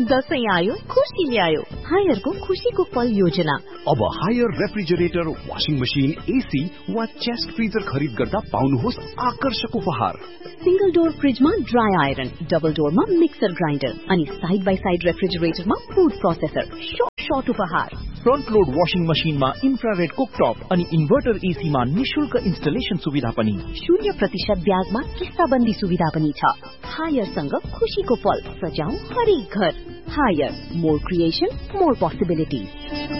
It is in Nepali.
दशैं आयो खुशी ल्यायो। हायरको खुशीको पल योजना। अब higher refrigerator, washing machine, AC वा चेस्ट फ्रिजर खरिद गर्दा पाउनुहोस् आकर्षक उपहार। सिंगल डोर फ्रिजमा dry iron, double डोरमा mixer grinder अनि side by side रेफ्रिजरेटरमा food processor. Short उपहार। फ्रन्ट लोड वाशिङ मशिनमा इन्फ्रारेड कुकटप अनि इन्भर्टर एसीमा निशुल्क इन्स्टलेसन सुविधा पनि। 0% ब्याजमा किस्ताबन्दी सुविधा पनि छ। हायरसँग खुशीको पल सजाऊ हरेक घर। Higher, more creation, more possibilities.